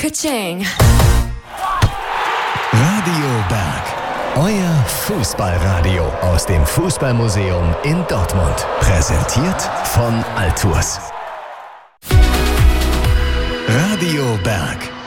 Ka-ching. Radio Berg. Euer Fußballradio aus dem Fußballmuseum in Dortmund. Präsentiert von Altours. Radio Berg.